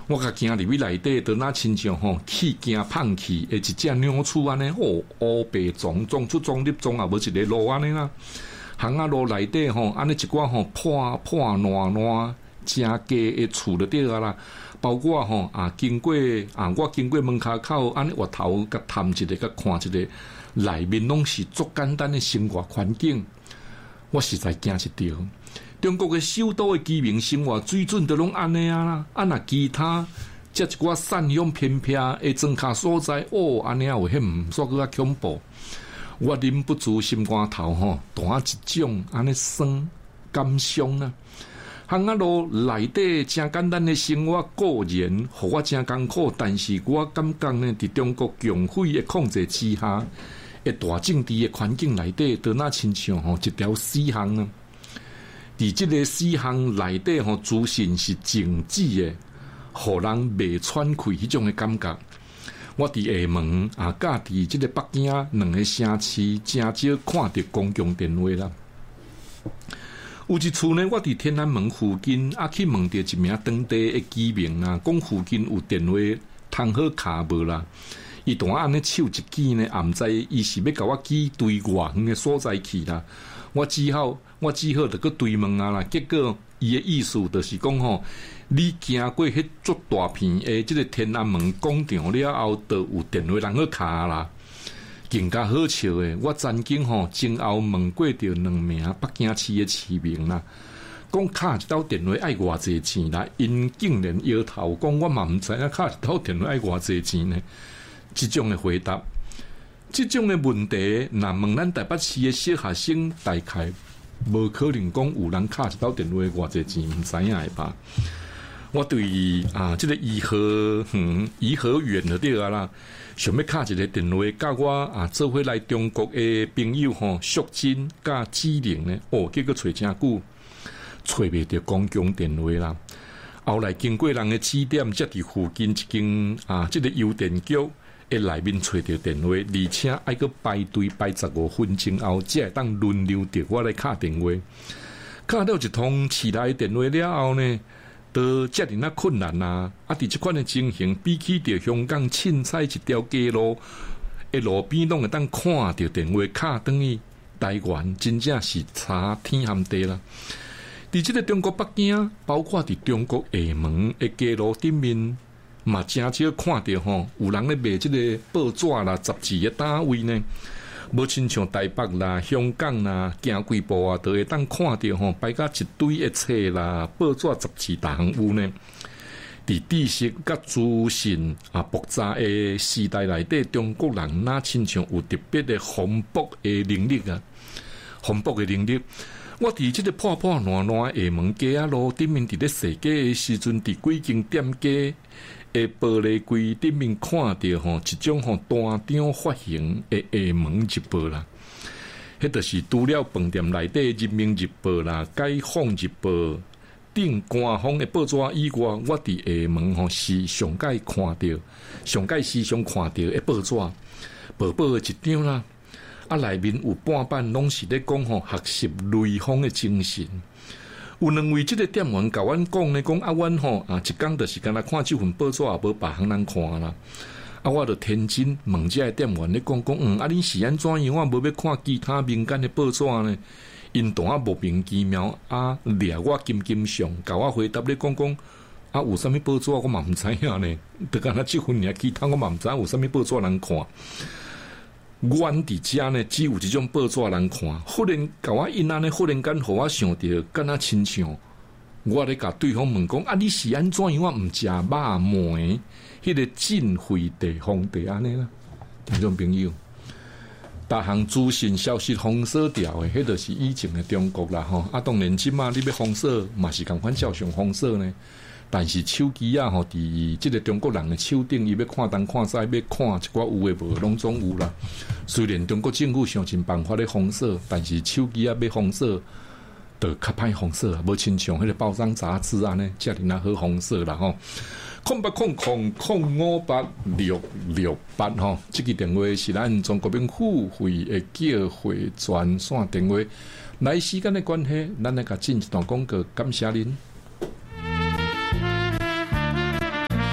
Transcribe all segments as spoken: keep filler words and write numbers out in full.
我甲行入去内底，就那亲像吼气惊胖气，诶一只鸟鼠安尼，哦，乌白撞撞出撞入撞啊，无一个路安尼啦。巷仔路内底吼，安尼一寡吼破破烂烂、真假诶厝就对啊啦。包括吼啊，经过啊，我经过门骹口，安尼滑头甲探一个，甲看一个，内面拢是足简单诶生活环境，我实在惊一跳。中国嘅首都嘅居民生活水准都拢安尼啊啦，啊那其他即一寡散养偏僻嘅庄卡所在，哦安尼啊有迄毋煞个较恐怖。我忍不住心肝头吼，弹一种安尼酸感伤啦。巷仔路内底真简单嘅生活固然互我真艰苦，但是我感觉呢，伫中国强匪嘅控制之下，诶大政治嘅环境内底，都那亲像吼一条死巷啊。伫即个死巷内底吼，资讯是静止诶，互人未喘气迄种诶感觉。我伫厦门啊，甲伫即个北京两个城市，真少看到公共电话啦。有一次呢，我伫天安门附近啊，去问到一名当地诶居民啊，讲附近有电话通好卡无啦。伊当安尼手一举呢，也毋知伊是要甲我举对外远诶所在去啦。我只好，我只好就去对问啊啦。结果伊诶意思就是讲吼，你行过迄足大片诶，即个天安门广场了后，就有电话人去卡啦。更加好笑诶，我曾经吼前后问过着两名北京市诶市民啦，讲卡一道电话爱偌济钱啦，因竟然摇头讲我嘛毋知影卡一道电话爱偌济钱呢。即种诶回答。这种的问题，若问咱台北市的小学生，大概无可能讲有人敲一道电话偌济钱，唔知影的吧？我对啊，这个颐和园、颐和园就对啊啦，想要敲一个电话，甲我啊做伙来中国的朋友吼，淑珍甲志玲呢，哦，结果找真久，找袂到公共电话啦。后来经过人的指点，才伫附近一间啊，这个邮电局。诶，内面找到电话，而且爱个排队排十五分钟后，才会当轮流着我来敲电话。敲到一通市内电话了后呢，都遮尔那困难啊！啊，伫即款的情形，比起着香港凊彩一条街路，诶路边拢会当看到电话敲等于台湾，真正是差天和地啦！伫即个中国北京，包括伫中国厦门的街路顶面。嘛，真少看到吼，有人咧卖即个报纸啦、杂志的单位呢，无亲像台北啦、香港啦，行几步啊，都会当看到吼，摆甲一堆的册啦、报纸、杂志大项有呢。伫知识甲资讯啊复杂的时代内底，中国人哪亲像有特别的丰富的能力啊，丰富的能力。我伫即个破破烂烂厦门街仔路顶面，伫咧踅街的时阵，伫几间店家。诶，玻璃柜顶面看到吼一种吼单张发行诶《厦门日报》啦，迄就是除了饭店内底《人民日报》啦、《解放日报》等官方诶报纸以外，我伫厦门吼是上届看到、上届时常看到诶报纸，薄薄诶一张啦，啊内面有半版拢是咧讲吼学习雷锋诶精神。有两位即个店员甲阮讲咧，讲啊，阮吼啊，一工就是干那看即份报纸，也无别项人看啦。啊，我就天真问即个店员咧讲讲，嗯，啊，恁是安怎样？我无要看其他民间的报纸呢？因同啊莫名其妙啊，掠我金金上，甲我回答咧讲讲，啊，有啥物报纸我嘛毋知影呢？就干那即份尔，其他我嘛毋知影有啥物报纸人看。阮伫遮呢，只有即种报纸人看。忽然甲我因安尼，忽然间互我想到，敢若亲像我咧甲对方问讲：啊，你是安怎样？我毋食肉糜，迄个晋惠帝皇帝安尼啦。听众朋友，逐项资讯消息封锁掉诶，迄就是以前诶中国啦吼。啊，当然即马你要封锁，嘛是共款照常封锁呢。但是手机啊，吼，伫即个中国人的手顶，伊要看东看西，要看一寡有诶无，拢总有啦。虽然中国政府想尽办法咧封锁，但是手机啊要封锁，就较歹封锁啊，无亲像迄个报章杂志安尼，遮尔那好封锁啦吼。空八空空空五八六六八吼，即个电话是咱中国民付费的叫汇专线电话。来时间的关系，咱来甲进一段广告，感谢您。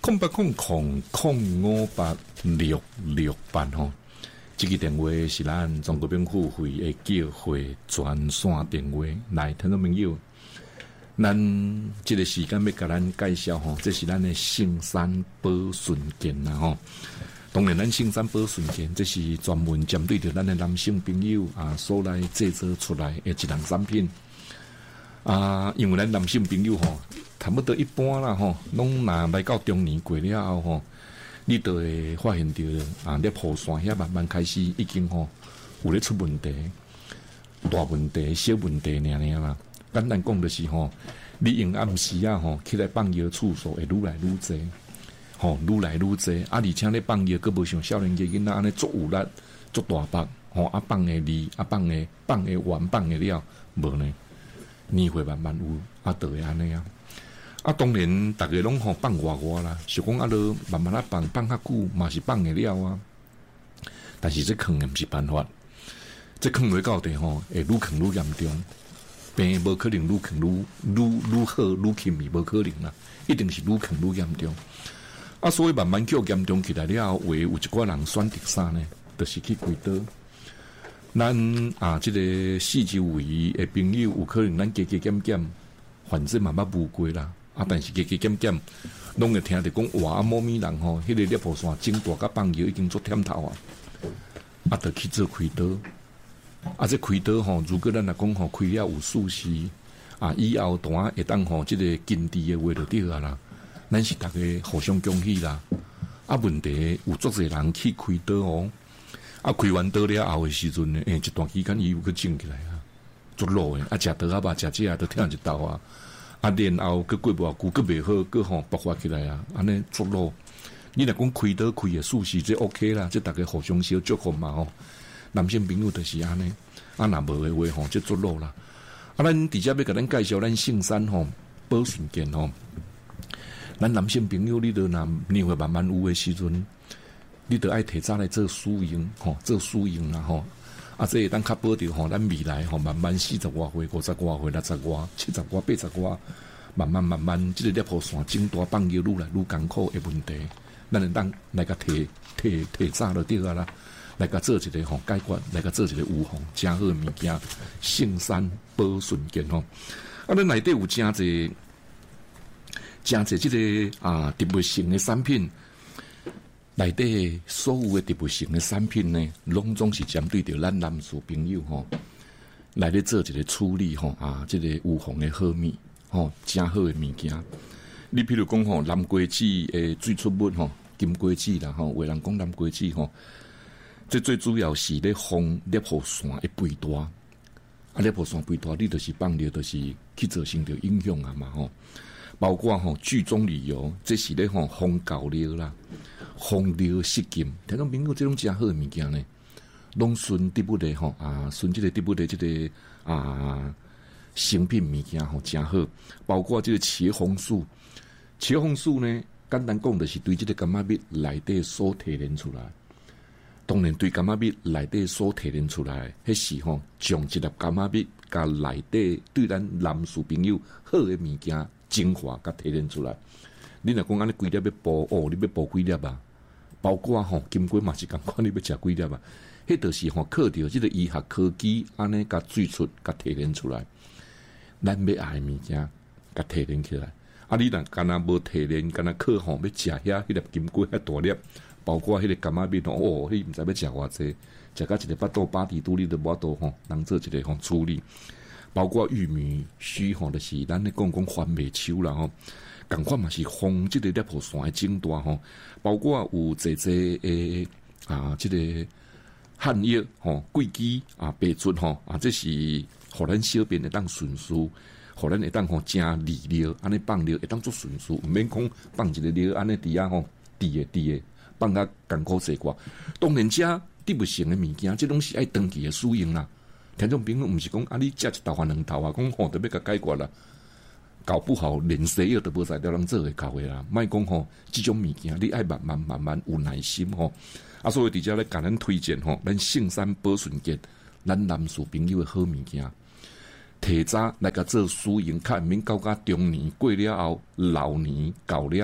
空八空空空五八六六八吼，这个电话是咱中国病付费的叫会专线电话。来，听众朋友，咱这个时间要甲咱介绍吼，这是咱的圣山保顺健啦吼。当然，咱圣山保顺健这是专门针对着咱的男性朋友啊所来制作出来的一项产品啊，因为咱男性朋友吼。差不多一般啦吼，拢若来到中年过了后吼，你就会发现到啊，你破线遐慢慢开始已经吼有咧出问题，大问题、小问题尔尔啦。简单讲就是吼，你用暗时啊吼起来放药次数会愈来愈济，吼愈来愈济，啊而且咧放药，佫无像少年家囡仔安尼足有力、足大腹，吼啊放的利，啊放的放的完，放的了，无呢，年岁慢慢有，啊就会安尼啊。啊，当然，大家拢吼放外外啦，是讲啊，都慢慢啊放放较久，嘛是放得了啊。但是这坑也不是办法，这坑落到底吼，会愈坑愈严重，病无可能愈坑愈愈愈好愈轻微，无可能啦，一定是愈坑愈严重。啊，所以慢慢叫严重起来了，会有一寡人选择啥呢？就是去开刀。咱啊，这个四周围的朋友有可能咱加加减减，反正慢慢无过啦。啊，但是加加减减，拢会听着讲哇，啊，某咪人吼，迄、那个裂破线整大甲放药已经做忝头啊，啊，得去做开刀。啊，这开刀吼，如果咱来讲吼，开了有舒适，啊，以后单会当吼，这个经济的话就对啊啦，咱是大家互相恭喜啦。啊，问题有足侪人去开刀哦，啊，开完刀了后的时阵呢，诶、欸，一段期间伊有去整起来啊，足老诶，啊，食刀啊吧，食这啊都疼一刀啊。啊，然后佮过无久，佮袂好，佮吼爆发起来啊！安尼做咯，你若讲开刀开的舒适，这 OK 啦，这大家互相小祝福嘛吼。男性朋友就是安尼，啊，若无的话吼，这做咯啦。啊，咱直接要甲咱介绍咱圣山吼保顺健吼，咱男性朋友你都若年岁慢慢有的时阵，你都爱提早来做输赢吼，做输赢啦吼。啊，这咱较保证吼，咱未来吼慢慢四十外岁、五十外岁、六十外、七十外、八十外，慢慢慢慢，这个裂破线整大放药愈来愈艰苦的问题，咱会当来个提提提早就对啊啦，来个做一个吼解决，来个做一个预防，真好的物件，圣山保顺健吼。啊，咱内底有真侪真侪这个啊特别性的产品。内底所有的特别性的产品呢，拢总是针对着咱男士朋友吼，来咧做一个处理吼啊，这个预防的好物吼，真好的物件。你譬如讲吼，南瓜子诶最出名吼，金瓜子啦吼，有人讲南瓜子吼，这最主要是咧防裂破线的肥大，啊裂破线肥大，你就是放尿就是去造成着影响啊嘛吼。包括吼聚棕榈油，这是咧吼防狗尿啦。红尿失禁，听众朋友，这种真好的物件呢，拢顺得不得吼啊，顺这个得不得这个啊，成品物件吼真好，包括这个茄红素，茄红素呢，简单讲就是对这个柑仔蜜内底所提炼出来。当然，对柑仔蜜内底所提炼出来，迄是吼将一粒柑仔蜜甲内底对咱男士朋友好的物件精华甲提炼出来。你若讲安尼几粒要煲哦，你要煲几粒啊？包括吼金龟嘛是共款，你要食几粒啊？迄就是吼靠着即个医学科技安尼甲萃出、甲提炼出来，咱要爱物件甲提炼起来。啊，你若干那无提炼，干那靠吼要食遐迄粒金龟遐大粒，包括迄个柑仔蜜哦，迄毋知要食偌济，食到一个巴肚巴底肚里都无度吼，能做一个吼处理。包括玉米须吼，就是咱咧讲讲番麦秋啦吼。共款嘛是防即个裂破线的整大吼，包括有侪侪诶啊，即、这个汗液吼、桂枝啊、白术吼啊，这是互咱小便会当顺序，互咱会当吼正利尿，安尼放尿会当做顺序，毋免讲放一个尿安尼伫遐吼，滴诶滴诶，放甲艰苦细寡。当然，遮得不成的物件，即拢是爱长期的使用啦。听众朋友毋是讲啊，你食一头还两头啊，讲吼特别甲解决啦。搞不好连西药都无在了人做会到的啦，莫讲吼，这种物件你爱慢慢慢慢有耐心吼。啊，所以伫遮咧甲咱推荐吼，咱圣山保顺健，咱男士朋友的好物件，提早来甲做使用，较毋免到甲中年过了后，老年到了后，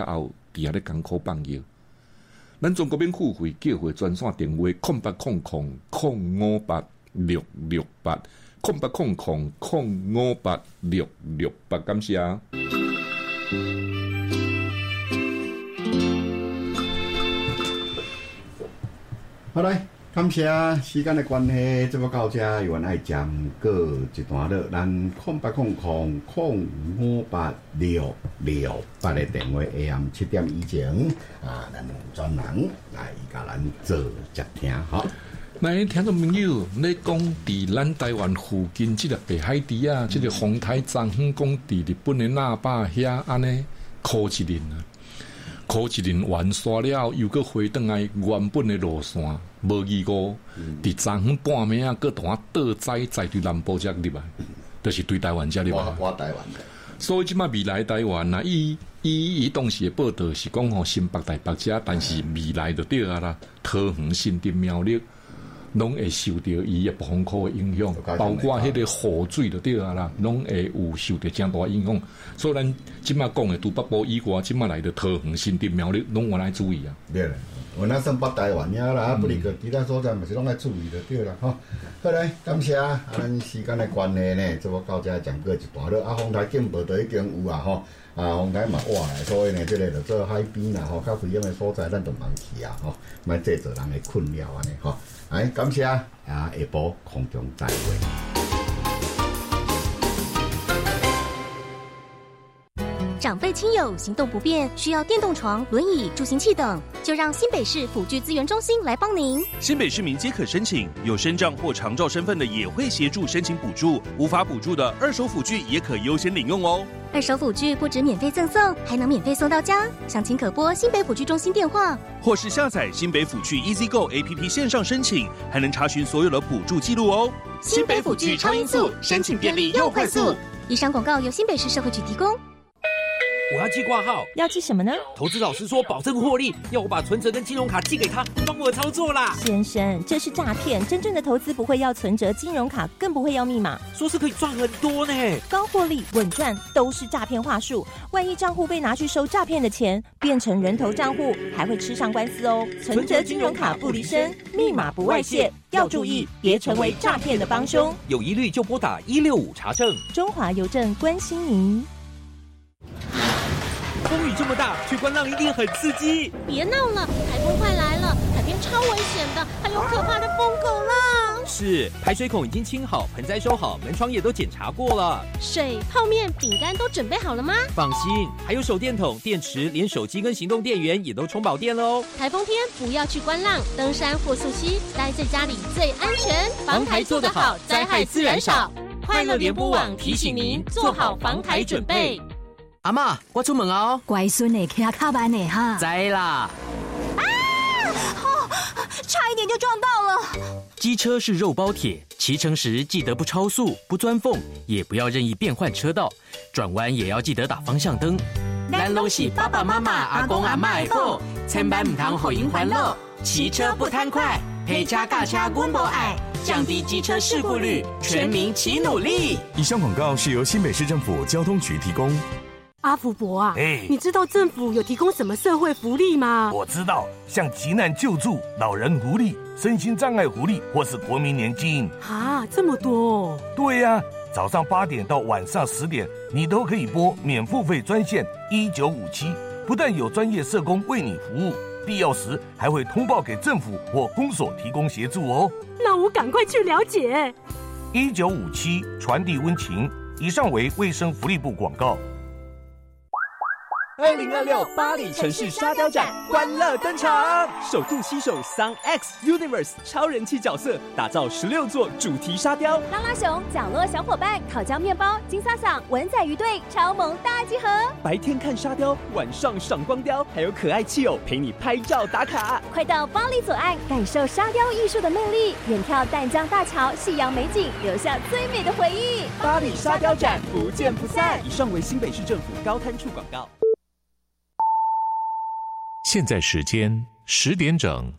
伫遐咧艰苦放药。咱中国免付费叫回专线电话：空八空空空五八六六八，空八空空空五八六六八，感谢。 好来，感谢时间的关系，这个到这原爱讲过一段落，咱空八空空空五八六六八的电话 A M 七点以前啊，咱专人来甲咱做接听哈。 来，听众朋友，你讲伫咱台湾附近即个北海地啊，即、嗯、个丰台彰远讲伫日本的那霸遐安尼考一年啊。考一年完刷了，又搁回转来原本的路线，无遇过。伫昨昏半暝啊，搁同我倒载载对南部才入来，就是、对台湾才入来。 我我台湾的。 所以即马未来台湾啊，伊伊伊当时的报道是讲吼新北台北遮，但是未来就对啊啦，桃园新店苗栗。拢会受到伊个暴风雨的影响，包括迄个雨水就对啊啦，拢会有受到真大影响。所以咱即马讲的拄北部以外，即马来的桃园、新店、苗栗，拢我来注意啊。 对啦，我那算北台湾呀啦，不离个其他所在，嘛是拢爱注意就对啦。吼，好来，感谢啊，咱时间的关系呢，这我到这讲过一段落。啊，丰台警报都已经有啊，吼。啊，丰台嘛哇，所以呢，这个就做海边啦，吼，较危险的所在，咱就莫去啊，吼，莫制造人的困扰安尼，吼。哎，感谢啊！下晡空中再会。 长辈亲友行动不便，需要电动床、轮椅、助行器等，就让新北市辅具资源中心来帮您。 新北市民皆可申请，有身障或长照身份的也会协助申请补助，无法补助的二手辅具也可优先领用哦。 二手辅具不止免费赠送，还能免费送到家。详情可拨新北辅具中心电话， 或是下载新北辅具 EasyGo A P P 线上申请，还能查询所有的补助记录哦。 新北辅具超音速，申请便利又快速。以上广告由新北市社会局提供。 我要寄挂号， 要寄什么呢？ 投资老师说保证获利，要我把存折跟金融卡寄给他，帮我操作啦。 先生，这是诈骗，真正的投资不会要存折、金融卡，更不会要密码。 说是可以赚很多呢， 高获利、稳赚都是诈骗话术。万一账户被拿去收诈骗的钱，变成人头账户，还会吃上官司哦。存折、金融卡不离身，密码不外泄，要注意，别成为诈骗的帮凶。 有疑虑就拨打一六五查证。 中华邮政关心您。 风雨这么大，去观浪一定很刺激。 别闹了，台风快来了，海边超危险的，还有可怕的疯狗浪。 是，排水孔已经清好，盆栽收好，门窗也都检查过了。 水、泡面、饼干都准备好了吗？ 放心，还有手电筒、电池，连手机跟行动电源也都充饱电了哦。 台风天不要去观浪、登山或溯溪，待在家里最安全。防台做得好，灾害自然少。快乐联播网提醒您做好防台准备。 阿嬷，我出门哦。 乖孙呢，骑卡慢呢哈。 知啦。 啊！哦，差一点就撞到了。 机车是肉包铁，骑乘时记得不超速、不钻缝，也不要任意变换车道，转弯也要记得打方向灯。 咱拢是爸爸妈妈、阿公阿嬷的宝，千万唔通互因烦恼。骑车不贪快，陪车驾车阮无爱，降低机车事故率，全民齐努力。 以上广告是由新北市政府交通局提供。 阿福伯啊， 哎， 你知道政府有提供什么社会福利吗？ 我知道，像急难救助、老人福利、身心障碍福利，或是国民年金。 啊，这么多！ 对呀、啊，早上八点到晚上十点，你都可以拨免付费专线一九五七，不但有专业社工为你服务，必要时还会通报给政府或公所提供协助哦。 那我赶快去了解。 一九五七传递温情。以上为卫生福利部广告。 二零二六巴黎城市沙雕展欢乐登场，首度携手 Sun X Universe 超人气角色，打造十六座主题沙雕。 拉拉熊、角落小伙伴、烤焦面包、金萨桑、文仔鱼队，超萌大集合。 白天看沙雕，晚上赏光雕，还有可爱气友陪你拍照打卡。 快到巴黎左岸，感受沙雕艺术的魅力，远眺淡江大桥，夕阳美景，留下最美的回忆。 巴黎沙雕展不见不散。以上为新北市政府高滩处广告。 现在时间十点整。